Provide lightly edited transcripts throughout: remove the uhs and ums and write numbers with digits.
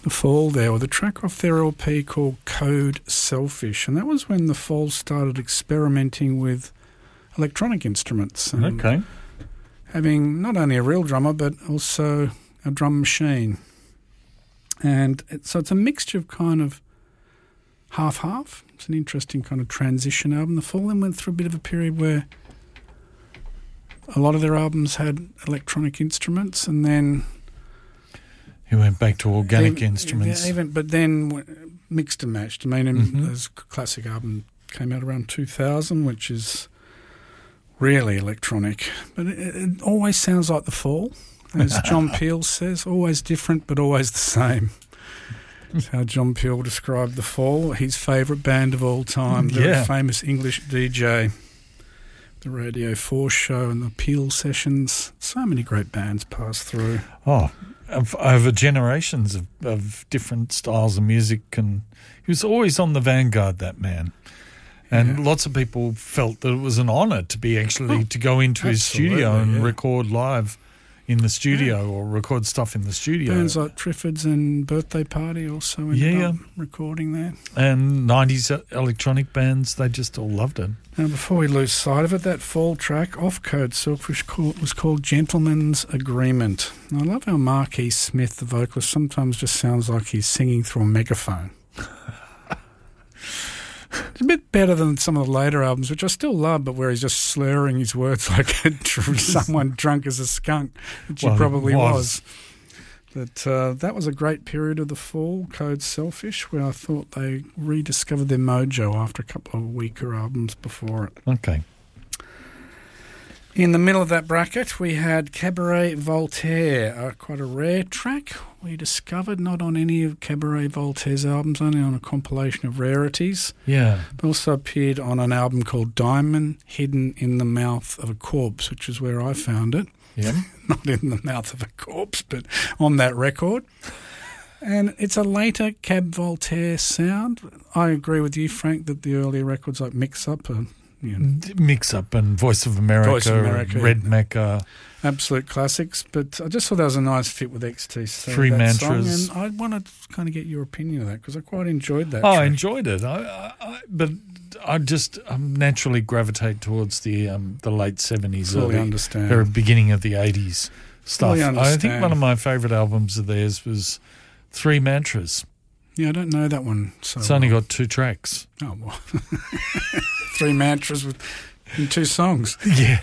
The Fall there, with a track off their LP called Code Selfish, and that was when the Fall started experimenting with electronic instruments. Okay. Having not only a real drummer, but also a drum machine. And so it's a mixture of kind of half-half. It's an interesting kind of transition album. The Fall then went through a bit of a period where a lot of their albums had electronic instruments, and then he went back to organic instruments. But then mixed and matched. I mean, his classic album came out around 2000, which is really electronic. But it always sounds like The Fall. As John Peel says, always different but always the same. That's how John Peel described The Fall, his favourite band of all time. The famous English DJ, the Radio 4 show and the Peel sessions. So many great bands passed through. Oh, over generations of different styles of music. And he was always on the vanguard, that man. And lots of people felt that it was an honour to be to go into his studio and record live in the studio or record stuff in the studio. Bands like Triffids and Birthday Party also ended up recording there. And 90s electronic bands, they just all loved it. Now, before we lose sight of it, that Fall track off Code Selfish was called Gentleman's Agreement. And I love how Marquis Smith, the vocalist, sometimes just sounds like he's singing through a megaphone. It's a bit better than some of the later albums, which I still love, but where he's just slurring his words like someone drunk as a skunk, which he probably was. But that was a great period of the Fall, Code Selfish, where I thought they rediscovered their mojo after a couple of weaker albums before it. Okay. In the middle of that bracket, we had Cabaret Voltaire, quite a rare track we discovered, not on any of Cabaret Voltaire's albums, only on a compilation of rarities. Yeah. But also appeared on an album called Diamond, Hidden in the Mouth of a Corpse, which is where I found it. Yeah. Not in the mouth of a corpse, but on that record. And it's a later Cab Voltaire sound. I agree with you, Frank, that the earlier records like Mix Up are... Mix Up and Voice of America, Red Mecca. Absolute classics, but I just thought that was a nice fit with XTC. Three Mantras. Song, and I want to kind of get your opinion of that because I quite enjoyed that. Oh, track. I enjoyed it. But I naturally gravitate towards the late 70s, early beginning of the 80s stuff. I think one of my favourite albums of theirs was Three Mantras. Yeah, I don't know that one. It's only got 2 tracks. Oh, well. 3 mantras in 2 songs. Yeah.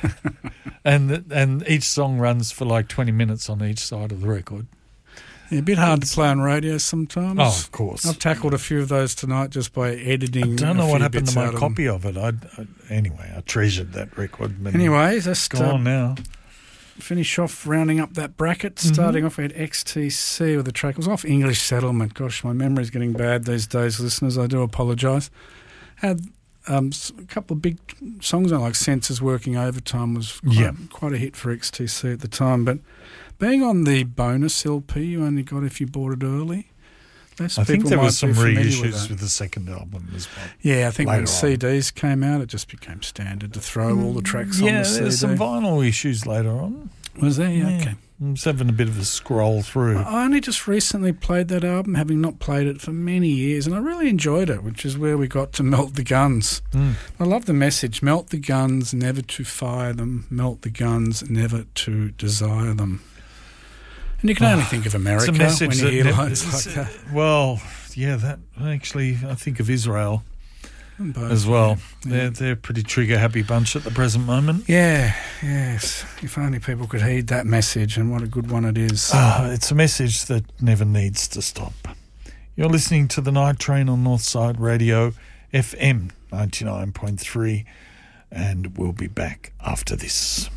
And each song runs for like 20 minutes on each side of the record. Yeah, a bit hard to play on radio sometimes. Oh, of course. I've tackled a few of those tonight just by editing. I don't know what happened to my copy of it. Anyway, I treasured that record. Anyway, let's go on now. Finish off rounding up that bracket. Starting off, we had XTC with the track. It was off English Settlement. Gosh, my memory's getting bad these days, listeners. I do apologise. Had a couple of big songs on, like Senses Working Overtime was quite a hit for XTC at the time. But being on the bonus LP, you only got if you bought it early. I think there was some reissues with the second album as well. Yeah, I think when CDs came out, it just became standard to throw all the tracks on the CD. Yeah, there's some vinyl issues later on. Was there? Yeah, okay. I was having a bit of a scroll through. I only just recently played that album, having not played it for many years, and I really enjoyed it, which is where we got to Melt the Guns. I love the message, melt the guns, never to fire them, melt the guns, never to desire them. And you can only think of America when you hear lines like that. Well, yeah, that actually, I think of Israel as well. Yeah. They're a pretty trigger-happy bunch at the present moment. Yeah, yes. If only people could heed that message, and what a good one it is. It's a message that never needs to stop. You're listening to The Night Train on Northside Radio, FM 99.3, and we'll be back after this.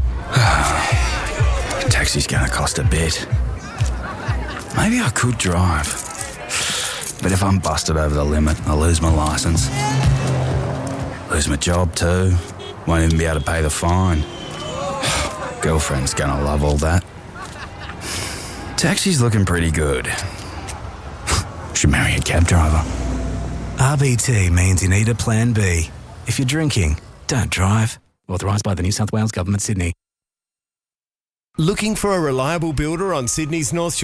Taxi's going to cost a bit. Maybe I could drive. But if I'm busted over the limit, I'll lose my licence. Lose my job too. Won't even be able to pay the fine. Girlfriend's going to love all that. Taxi's looking pretty good. Should marry a cab driver. RBT means you need a plan B. If you're drinking, don't drive. Authorised by the New South Wales Government, Sydney. Looking for a reliable builder on Sydney's North Shore?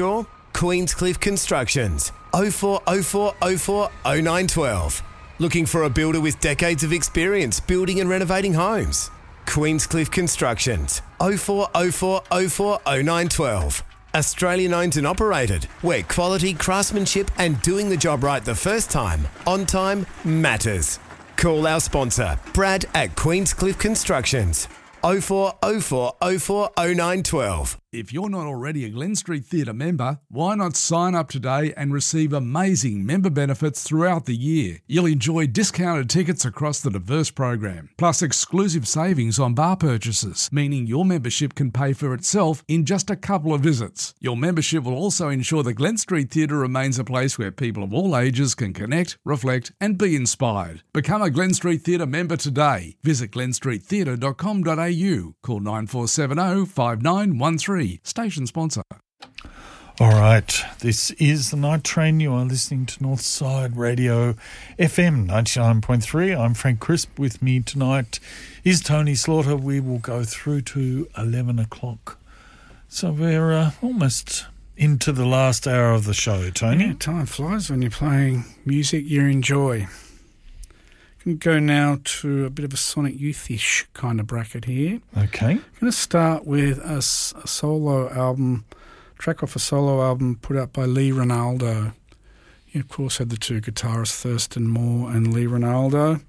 Queenscliff Constructions, 0404 04 0912. Looking for a builder with decades of experience building and renovating homes? Queenscliff Constructions, 0404 04 0912. Australian owned and operated, where quality, craftsmanship and doing the job right the first time, on time, matters. Call our sponsor, Brad at Queenscliff Constructions, 0404 04 0912. If you're not already a Glen Street Theatre member, why not sign up today and receive amazing member benefits throughout the year? You'll enjoy discounted tickets across the diverse program, plus exclusive savings on bar purchases, meaning your membership can pay for itself in just a couple of visits. Your membership will also ensure the Glen Street Theatre remains a place where people of all ages can connect, reflect and be inspired. Become a Glen Street Theatre member today. Visit glenstreettheatre.com.au. Call 9470 5913. Station sponsor. All right, this is the Night Train. You are listening to Northside Radio FM 99.3. I'm Frank Crisp. With me tonight is Tony Slaughter. We will go through to 11 o'clock. So we're almost into the last hour of the show, Tony. Yeah, time flies when you're playing music you enjoy. Can go now to a bit of a Sonic Youth-ish kind of bracket here. Okay. I'm going to start with a solo album, track off a solo album put out by Lee Ronaldo. He, of course, had the two guitarists, Thurston Moore and Lee Ronaldo.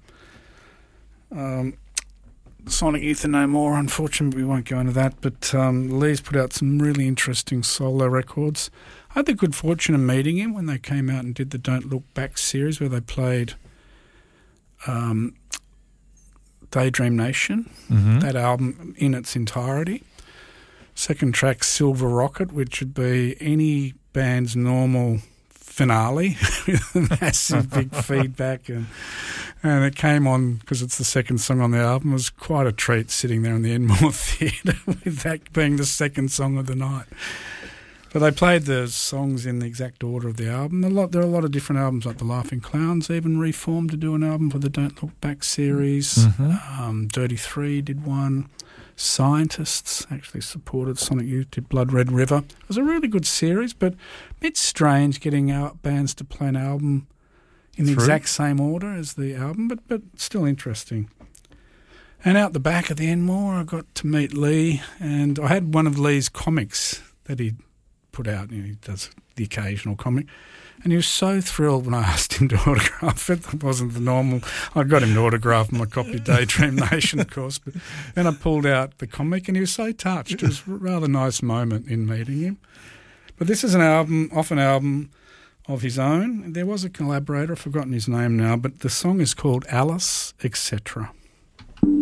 Sonic Youth are no more, unfortunately, we won't go into that, but Lee's put out some really interesting solo records. I had the good fortune of meeting him when they came out and did the Don't Look Back series where they played Daydream Nation, that album in its entirety. Second track, Silver Rocket, which would be any band's normal finale with massive big feedback, and it came on because it's the second song on the album. It was quite a treat sitting there in the Enmore Theatre with that being the second song of the night. But they played the songs in the exact order of the album. There are a lot of different albums, like the Laughing Clowns even reformed to do an album for the Don't Look Back series. Dirty Three did one. Scientists actually supported Sonic Youth, did Blood Red River. It was a really good series, but a bit strange getting out bands to play an album in the exact same order as the album, but still interesting. And out the back of the Enmore, I got to meet Lee, and I had one of Lee's comics that he put out. He does the occasional comic, and he was so thrilled when I asked him to autograph it. It wasn't the normal. I got him to autograph my copy of Daydream Nation, of course, but then I pulled out the comic, and he was so touched. It was a rather nice moment in meeting him. But this is an album of his own. There was a collaborator, I've forgotten his name now, but the song is called Alice, Etc.